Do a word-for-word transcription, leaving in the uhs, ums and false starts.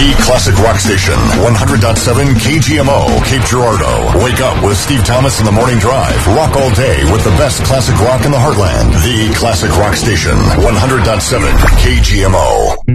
The Classic Rock Station, one hundred point seven K G M O, Cape Girardeau. Wake up with Steve Thomas in the morning drive. Rock all day with the best classic rock in the heartland. The Classic Rock Station, one hundred point seven K G M O.